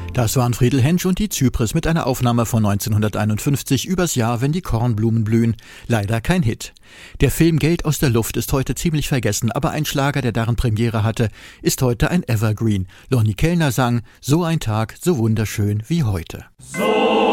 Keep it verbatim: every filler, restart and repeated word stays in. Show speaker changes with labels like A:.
A: Das waren Friedel Hensch und die Zypris mit einer Aufnahme von neunzehnhunderteinundfünfzig übers Jahr, wenn die Kornblumen blühen. Leider kein Hit. Der Film Geld aus der Luft ist heute ziemlich vergessen, aber ein Schlager, der darin Premiere hatte, ist heute ein Evergreen. Lonnie Kellner sang: So ein Tag, so wunderschön wie heute.
B: So